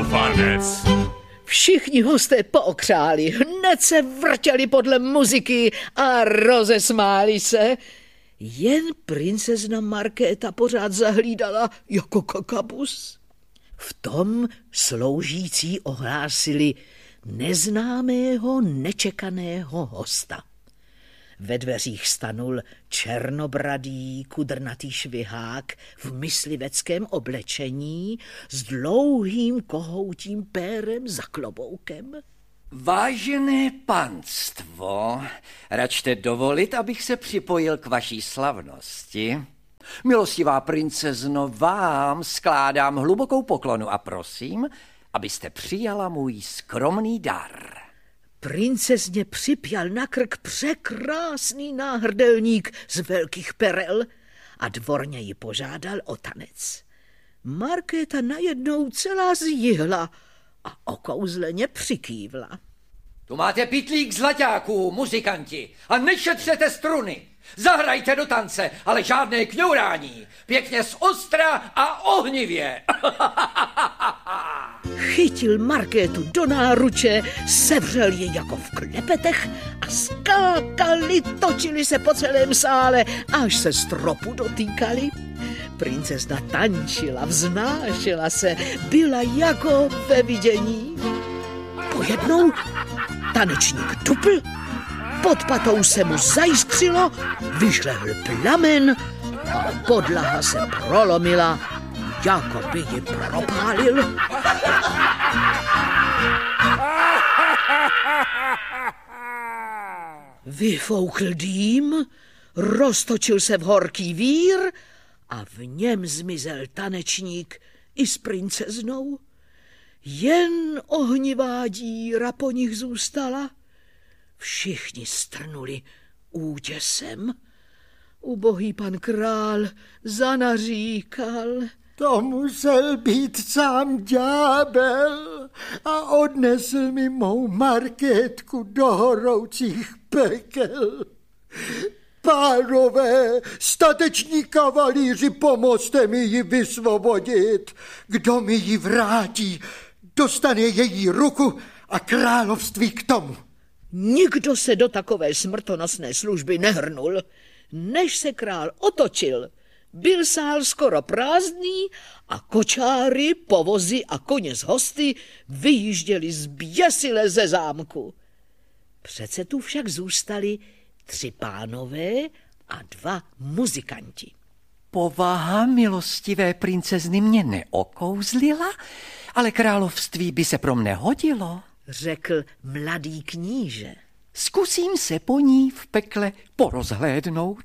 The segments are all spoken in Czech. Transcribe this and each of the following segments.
loufanec. Všichni hosté pookřáli, hned se vrtěli podle muziky a rozesmáli se. Jen princezna Markéta pořád zahlídala jako kakabus. V tom sloužící ohlásili neznámého, nečekaného hosta. Ve dveřích stanul černobradý, kudrnatý švihák v mysliveckém oblečení s dlouhým kohoutím pérem za kloboukem. Vážené panstvo, račte dovolit, abych se připojil k vaší slavnosti. Milostivá princezno, vám skládám hlubokou poklonu a prosím, abyste přijala můj skromný dar. Princezně připjal na krk překrásný náhrdelník z velkých perel a dvorně ji požádal o tanec. Markéta najednou celá zjihla a okouzleně přikývla. Tu máte pytlík zlaťáků, muzikanti, a nešetřete struny. Zahrajte do tance, ale žádné kňourání. Pěkně z ostra a ohnivě. Chytil Markétu do náruče, sevřel ji jako v klepetech a skákali, točili se po celém sále, až se stropu dotýkali. Princezna tančila, vznášela se, byla jako ve vidění. Pojednou tanečník dupl, pod patou se mu zajiskřilo, vyžlehl plamen a podlaha se prolomila, jako by ji propálil. Vyfoukl dým, roztočil se v horký vír a v něm zmizel tanečník i s princeznou. Jen ohnivá díra po nich zůstala. Všichni strnuli úděsem. Ubohý pan král zanaříkal. To musel být sám ďábel a odnesl mi mou Markétku do horoucích pekel. Pánové, stateční kavalíři, pomozte mi ji vysvobodit. Kdo mi ji vrátí, dostane její ruku a království k tomu. Nikdo se do takové smrtonosné služby nehrnul. Než se král otočil, byl sál skoro prázdný a kočáry, povozy a koně z hosty vyjížděli zběsile ze zámku. Přece tu však zůstali 3 pánové a 2 muzikanti. Povaha milostivé princezny mě neokouzlila, ale království by se pro mne hodilo, řekl mladý kníže. Zkusím se po ní v pekle porozhlédnout.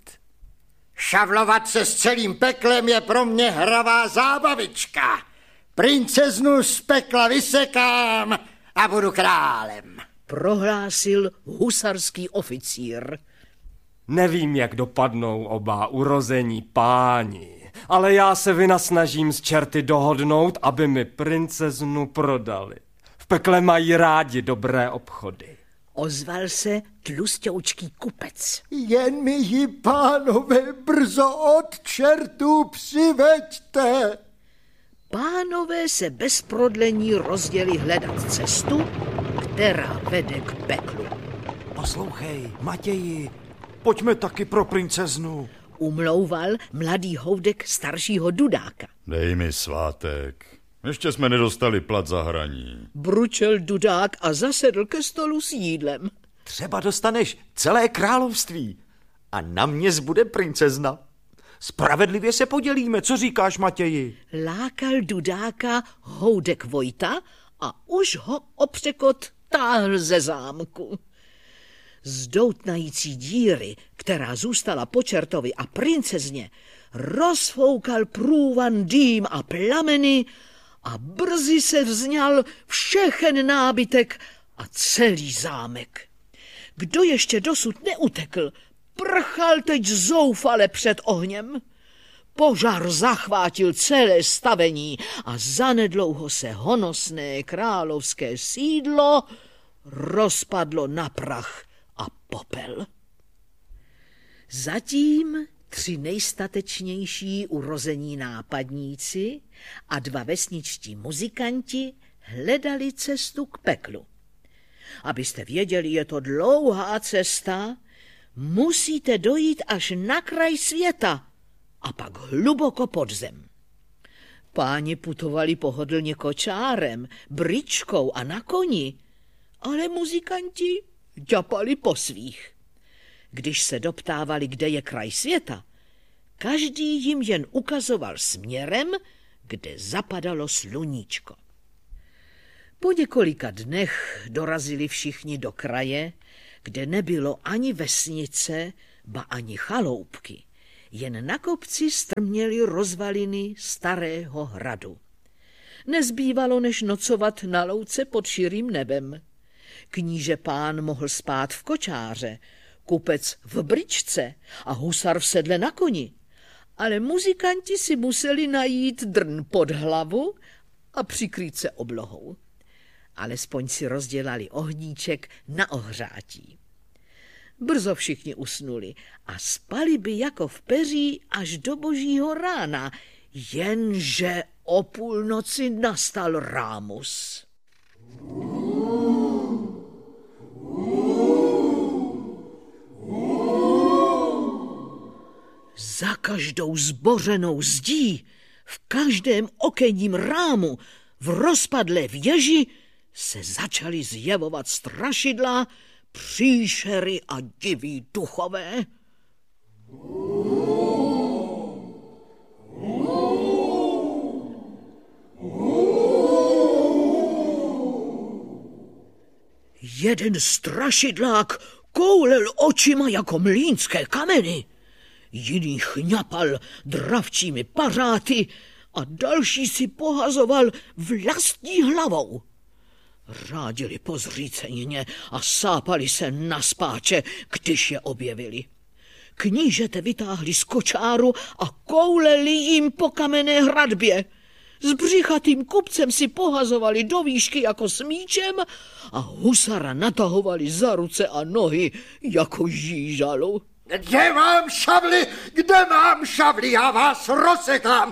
Šavlovat se s celým peklem je pro mě hravá zábavička. Princeznu z pekla vysekám a budu králem, prohlásil husarský oficír. Nevím, jak dopadnou oba urození páni, ale já se vynasnažím s čerty dohodnout, aby mi princeznu prodali. V pekle mají rádi dobré obchody. Ozval se tlusťoučký kupec. Jen mi ji, pánové, brzo od čertů přiveďte. Pánové se bez prodlení rozděli hledat cestu, která vede k peklu. Poslouchej, Matěji, pojďme taky pro princeznu, umlouval mladý houdek staršího Dudáka. Dej mi svátek. Ještě jsme nedostali plat za hraní. Bručel Dudák a zasedl ke stolu s jídlem. Třeba dostaneš celé království a na mě zbude princezna. Spravedlivě se podělíme, co říkáš, Matěji? Lákal Dudáka houdek Vojta a už ho o překot táhl ze zámku. Z doutnající díry, která zůstala po čertovi a princezně, rozfoukal průvan dým a plameny a brzy se vzňal všechen nábytek a celý zámek. Kdo ještě dosud neutekl, prchal teď zoufale před ohněm. Požár zachvátil celé stavení a zanedlouho se honosné královské sídlo rozpadlo na prach a popel. Zatím 3 nejstatečnější urození nápadníci a 2 vesničtí muzikanti hledali cestu k peklu. Abyste věděli, je to dlouhá cesta, musíte dojít až na kraj světa a pak hluboko pod zem. Páni putovali pohodlně kočárem, bryčkou a na koni, ale muzikanti ďapali po svých. Když se doptávali, kde je kraj světa, každý jim jen ukazoval směrem, kde zapadalo sluníčko. Po několika dnech dorazili všichni do kraje, kde nebylo ani vesnice, ba ani chaloupky. Jen na kopci strměly rozvaliny starého hradu. Nezbývalo, než nocovat na louce pod širým nebem. Kníže pán mohl spát v kočáře, kupec v bryčce a husar v sedle na koni. Ale muzikanti si museli najít drn pod hlavu a přikrýt se oblohou. Alespoň si rozdělali ohníček na ohřátí. Brzo všichni usnuli a spali by jako v peří až do božího rána, jenže o půlnoci nastal rámus. Za každou zbořenou zdí, v každém okenním rámu, v rozpadlé věži se začaly zjevovat strašidla, příšery a diví duchové. Jeden strašidlák koulel očima jako mlýnské kameny, jiný chňapal dravčími pařáty a další si pohazoval vlastní hlavou. Řádili pozřícenně a sápali se na spáče, když je objevili. Knížete vytáhli z kočáru a kouleli jim po kamenné hradbě. S břichatým kupcem si pohazovali do výšky jako s míčem a husara natahovali za ruce a nohy jako žížalu. Kde mám šavli? Kde mám šavli? Já vás rozsekám.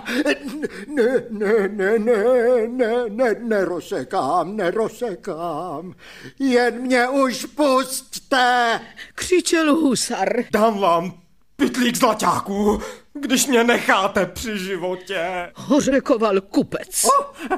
Nerosekám. Jen mě už pusťte. Křičel husar. Dám vám pytlík zlaťáků, když mě necháte při životě. Hořekoval kupec.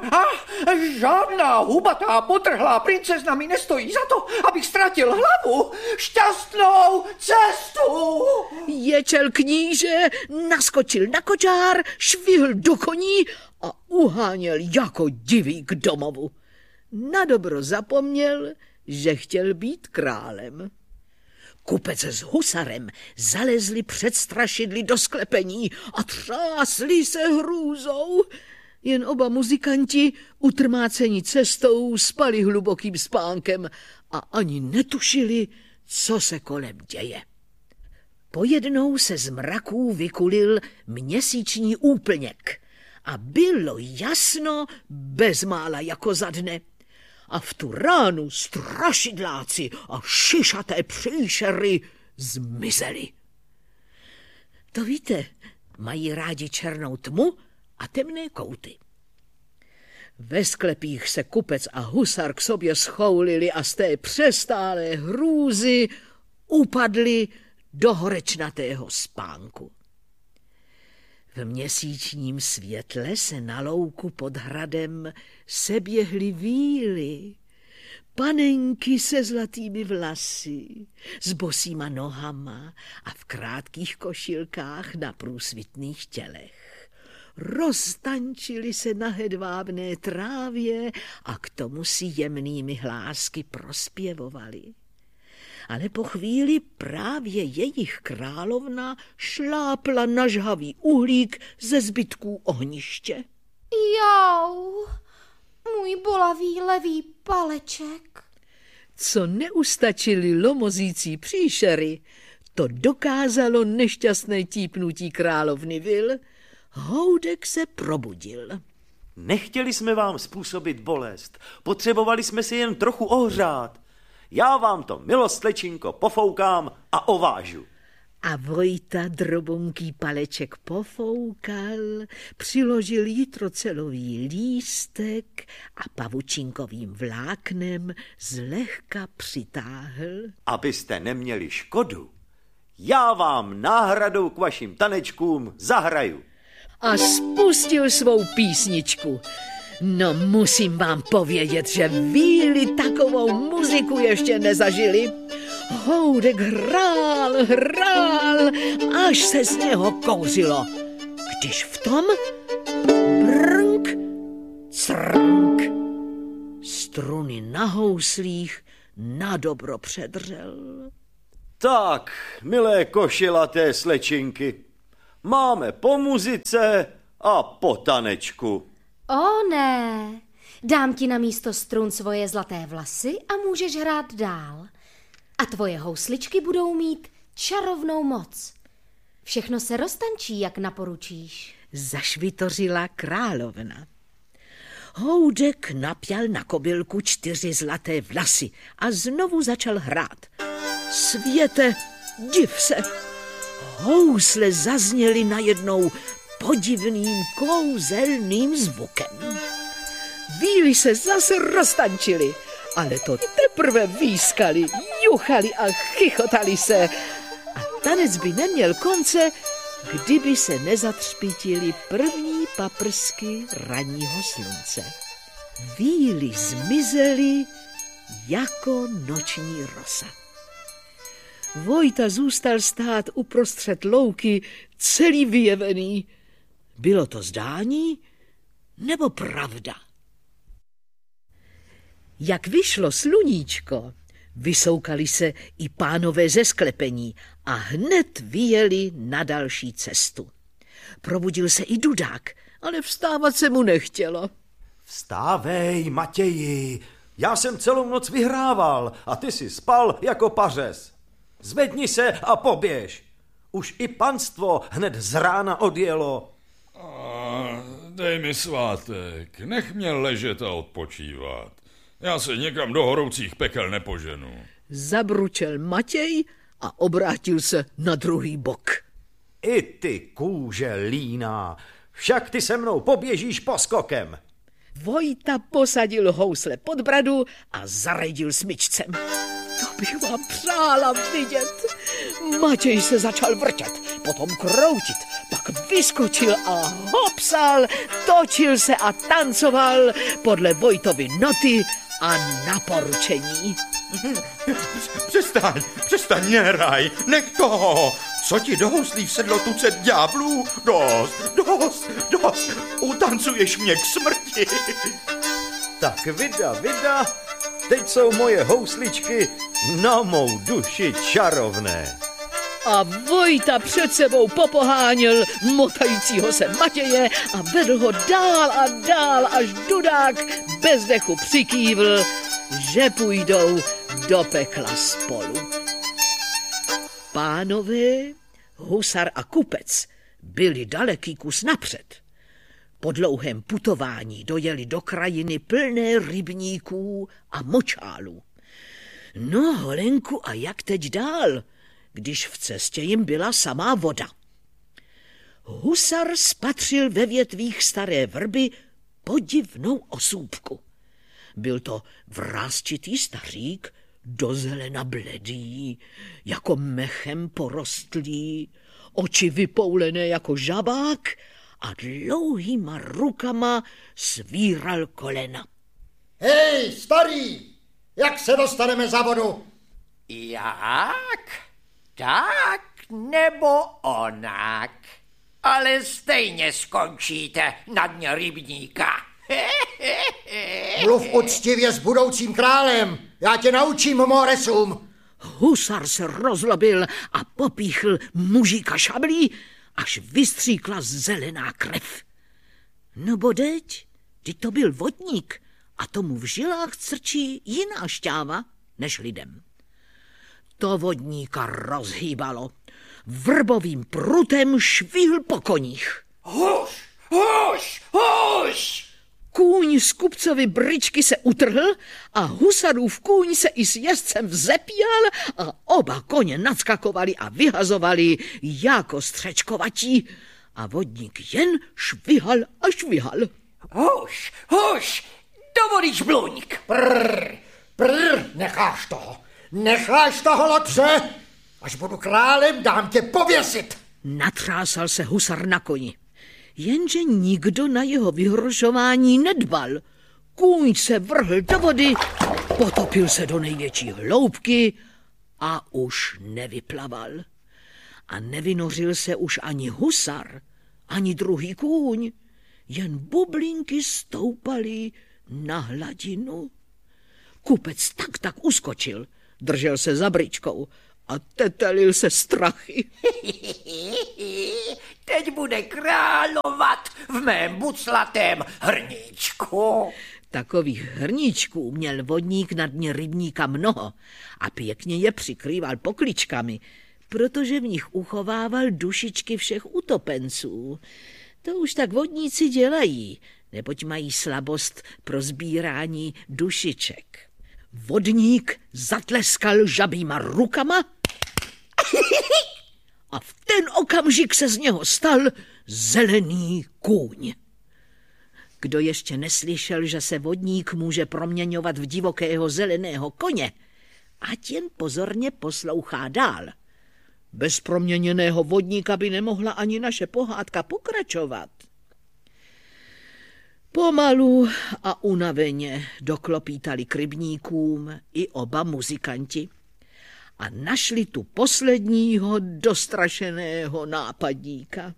Žádná hubatá potrhlá princezna mi nestojí za to, abych ztratil hlavu. Šťastnou cestu! Ječel kníže, naskočil na kočár, švihl do koní a uháněl jako divý k domovu. Nadobro zapomněl, že chtěl být králem. Kupec s husarem zalezli před strašidly do sklepení a třásli se hrůzou. Jen oba muzikanti, utrmáceni cestou, spali hlubokým spánkem a ani netušili, co se kolem děje. Pojednou se z mraků vykulil měsíční úplněk a bylo jasno bezmála jako za dne. A v tu ránu strašidláci a šišaté příšery zmizeli. To víte, mají rádi černou tmu a temné kouty. Ve sklepích se kupec a husar k sobě schoulili a z té přestálé hrůzy upadli do horečnatého spánku. V měsíčním světle se na louku pod hradem seběhly víly, panenky se zlatými vlasy, s bosýma nohama a v krátkých košilkách na průsvitných tělech. Roztančili se na hedvábné trávě a k tomu si jemnými hlásky prospěvovali. Ale po chvíli právě jejich královna šlápla na žhavý uhlík ze zbytků ohniště. Jau, můj bolavý levý paleček. Co neustačili lomozící příšery, to dokázalo nešťastné típnutí královny vil. Houdek se probudil. Nechtěli jsme vám způsobit bolest, potřebovali jsme si jen trochu ohřát. Já vám to, miloslečinko, pofoukám a ovážu. A Vojta drobonký paleček pofoukal, přiložil jitrocelový lístek a pavučinkovým vláknem zlehka přitáhl. Abyste neměli škodu, já vám náhradou k vašim tanečkům zahraju. A spustil svou písničku. No musím vám povědět, že víly takovou muziku ještě nezažili. Houdek hrál, až se z něho kouřilo. Když v tom brnk, crnk, struny na houslích nadobro předřel. Tak, milé košilaté slečinky, máme po muzice a po tanečku. O ne, dám ti na místo strun svoje zlaté vlasy a můžeš hrát dál. A tvoje housličky budou mít čarovnou moc. Všechno se roztančí, jak naporučíš. Zašvitořila královna. Houdek napěl na kobylku 4 zlaté vlasy a znovu začal hrát. Světe, div se! Housle zazněly najednou podivným kouzelným zvukem. Víly se zase roztančily, ale to teprve výskali, juchali a chichotali se. A tanec by neměl konce, kdyby se nezatřpitily první paprsky ranního slunce. Víly zmizely jako noční rosa. Vojta zůstal stát uprostřed louky, celý vyjevený. Bylo to zdání nebo pravda? Jak vyšlo sluníčko, vysoukali se i pánové ze sklepení a hned vyjeli na další cestu. Probudil se i Dudák, ale vstávat se mu nechtělo. Vstávej, Matěji, já jsem celou noc vyhrával a ty si spal jako pařez. Zvedni se a poběž. Už i panstvo hned z rána odjelo. Dej mi svátek, nech mě ležet a odpočívat. Já se někam do horoucích pekel nepoženu. Zabručel Matěj a obrátil se na druhý bok. I ty kůže líná, však ty se mnou poběžíš poskokem. Vojta posadil housle pod bradu a zaredil smyčcem. To bych vám přála vidět. Matěj se začal vrtět, potom kroutit, pak vyskočil a hopsal, točil se a tancoval podle Vojtovy noty a naporučení. Přestaň, nehraj, nech toho. Co ti do houslí vsedlo tucet ďáblů? Dost, utancuješ mě k smrti. Tak vida, teď jsou moje housličky na mou duši čarovné. A Vojta před sebou popoháněl motajícího se Matěje a vedl ho dál a dál, až Dudák bez dechu přikývl, že půjdou do pekla spolu. Pánové, husar a kupec byli daleký kus napřed. Po dlouhém putování dojeli do krajiny plné rybníků a močálů. No, holenku, a jak teď dál, když v cestě jim byla samá voda? Husar spatřil ve větvích staré vrby podivnou osůbku. Byl to vrásčitý stařík, dozelena bledý, jako mechem porostlý, oči vypoulené jako žabák a dlouhýma rukama svíral kolena. Hej, starý, jak se dostaneme za vodu? Jak? Tak nebo onak? Ale stejně skončíte na dně rybníka. Mluv uctivě s budoucím králem, já tě naučím moresům. Husar se rozlobil a popíchl mužíka šablí, až vystříkla zelená krev. No bodeď, vždyť to byl vodník a tomu v žilách crčí jiná šťáva než lidem. To vodníka rozhýbalo. Vrbovým prutem švihl po koních. Huš! Kůň z kupcovy bryczky se utrhl a husarův kůň se i s jezdcem vzepíjal a oba koně nadskakovali a vyhazovali jako střečkovatí a vodník jen švihal a švihal. Huš, do vody žbluňk. Prr, necháš toho, lotře, až budu králem, dám tě pověsit. Natřásal se husar na koni. Jenže nikdo na jeho vyhrožování nedbal. Kůň se vrhl do vody, potopil se do největší hloubky a už nevyplaval. A nevynořil se už ani husar, ani druhý kůň, jen bublinky stoupaly na hladinu. Kupec tak uskočil, držel se za bryczkou a tetelil se strachy. Teď bude královat v mém buclatém hrníčku. Takových hrníčků měl vodník na dně rybníka mnoho a pěkně je přikrýval pokličkami, protože v nich uchovával dušičky všech utopenců. To už tak vodníci dělají, neboť mají slabost pro sbírání dušiček. Vodník zatleskal žabýma rukama a v ten okamžik se z něho stal zelený kůň. Kdo ještě neslyšel, že se vodník může proměňovat v divokého zeleného koně, ať jen pozorně poslouchá dál. Bez proměněného vodníka by nemohla ani naše pohádka pokračovat. Pomalu a unaveně doklopítali k rybníkům i oba muzikanti a našli tu posledního dostrašeného nápadníka.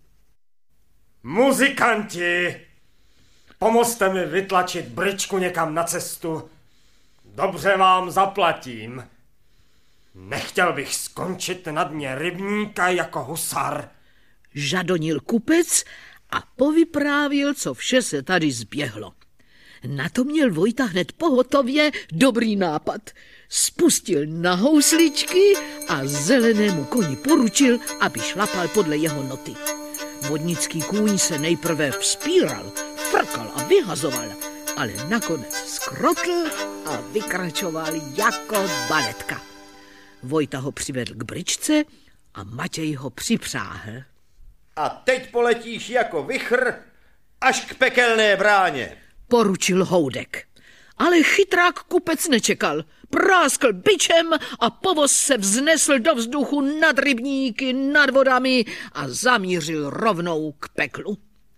Muzikanti, pomozte mi vytlačit bryczku někam na cestu. Dobře vám zaplatím. Nechtěl bych skončit na dně rybníka jako husar. Žadonil kupec a povyprávěl, co vše se tady zběhlo. Na to měl Vojta hned pohotově dobrý nápad. Spustil na housličky a zelenému koni poručil, aby šlapal podle jeho noty. Vodnický kůň se nejprve vzpíral, frkal a vyhazoval, ale nakonec skrotl a vykračoval jako baletka. Vojta ho přivedl k bryczce a Matěj ho připřáhl. A teď poletíš jako vichr až k pekelné bráně, poručil Houdek. Ale chytrák kupec nečekal. Práskl bičem a povoz se vznesl do vzduchu nad rybníky, nad vodami a zamířil rovnou k peklu.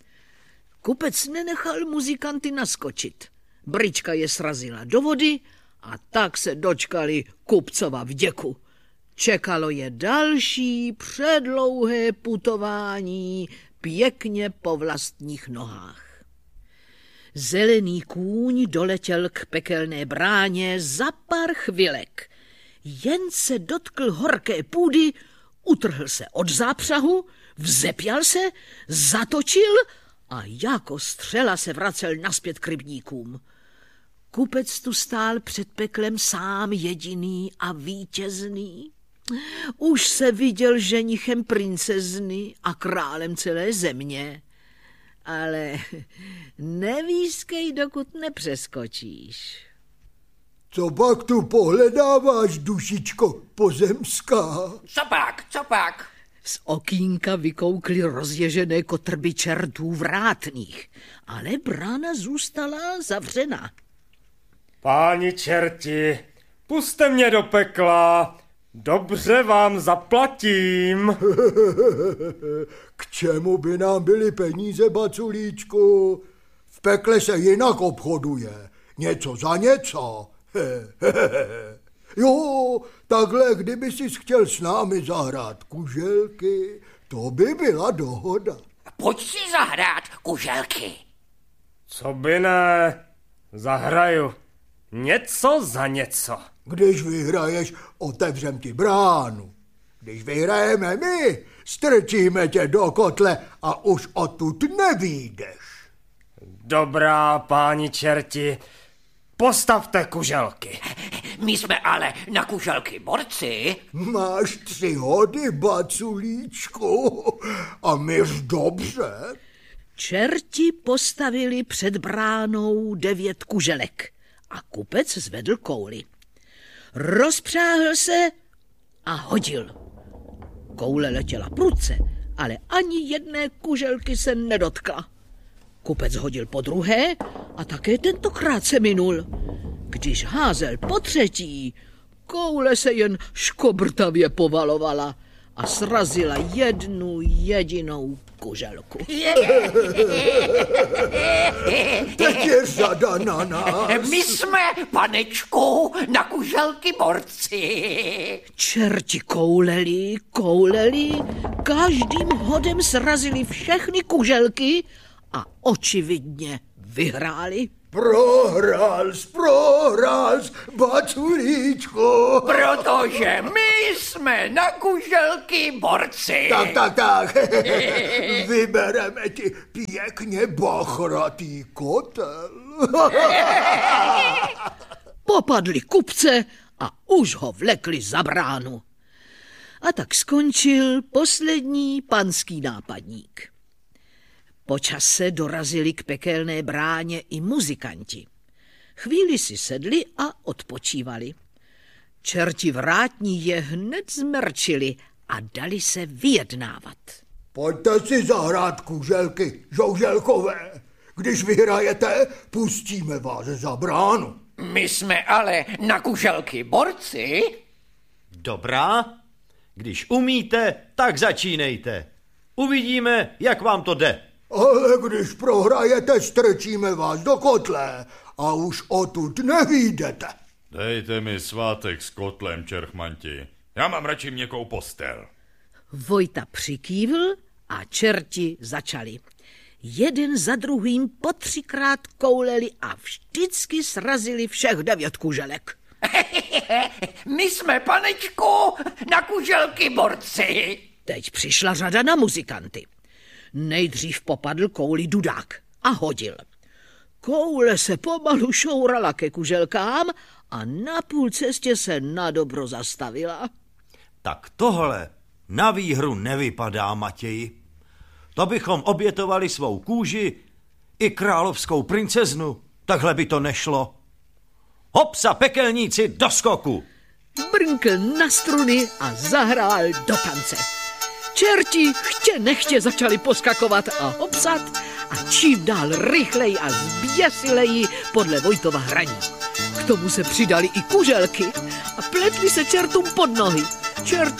Kupec nenechal muzikanty naskočit. Bryczka je srazila do vody a tak se dočkali kupcova vděku. Čekalo je další předlouhé putování pěkně po vlastních nohách. Zelený kůň doletěl k pekelné bráně za pár chvilek. Jen se dotkl horké půdy, utrhl se od zápřahu, vzepěl se, zatočil a jako střela se vracel nazpět k rybníkům. Kupec tu stál před peklem sám jediný a vítězný. Už se viděl ženichem princezny a králem celé země. Ale nevískej, dokud nepřeskočíš. Co pak tu pohledáváš, dušičko pozemská? Co pak? Z okýnka vykoukly rozježené kotrby čertů vrátných, ale brána zůstala zavřená. Páni čerti, pusťte mě do pekla, dobře vám zaplatím. K čemu by nám byly peníze, baculíčku? V pekle se jinak obchoduje, něco za něco. Jo, takhle, kdyby jsi chtěl s námi zahrát kuželky, to by byla dohoda. Pojď si zahrát kuželky. Co by ne, zahraju. Něco za něco. Když vyhraješ, otevřem ti bránu. Když vyhrajeme my, strčíme tě do kotle a už odtud nevyjdeš. Dobrá, páni čerti, postavte kuželky. My jsme ale na kuželky borci. Máš 3 hody, baculíčku, a myš dobře. Čerti postavili před bránou 9 kuželek a kupec zvedl kouli. Rozpřáhl se a hodil. Koule letěla prudce, ale ani jedné kuželky se nedotkla. Kupec hodil po druhé a také tentokrát se minul. Když házel po třetí, koule se jen škobrtavě povalovala a srazila jednu jedinou kuželku. Teď je řada na nás. My jsme, panečku, na kuželky borci. Čerti kouleli, každým hodem srazili všechny kuželky a očividně vyhráli. Prohrál, Baculíčku. Protože my jsme na kuželky borci. Tak. Vybereme ti pěkně bachratý kotel. Popadli kupce a už ho vlekli za bránu. A tak skončil poslední panský nápadník. Po čase dorazili k pekelné bráně i muzikanti. Chvíli si sedli a odpočívali. Čerti vrátní je hned zmrčili a dali se vyjednávat. Pojďte si zahrát kuželky, žouželkové. Když vyhrajete, pustíme vás za bránu. My jsme ale na kuželky borci. Dobrá, když umíte, tak začínejte. Uvidíme, jak vám to jde. Ale když prohrajete, strčíme vás do kotle a už odtud nevyjdete. Dejte mi svátek s kotlem, čerchmanti. Já mám radši měkkou postel. Vojta přikývl a čerti začali. Jeden za druhým po 3krát kouleli a vždycky srazili všech 9 kuželek. My jsme, panečku, na kuželky borci. Teď přišla řada na muzikanty. Nejdřív popadl kouli dudák a hodil. Koule se pomalu šourala ke kuželkám a na půl cestě se nadobro zastavila. Tak tohle na výhru nevypadá, Matěji. To bychom obětovali svou kůži i královskou princeznu. Takhle by to nešlo. Hopsa, pekelníci, do skoku! Brnkl na struny a zahrál do tance. Čerti chtě nechtě začali poskakovat a hopsat a čím dál rychleji a zběsileji podle Vojtova hraní. K tomu se přidali i kuželky a pletli se čertům pod nohy. Čerti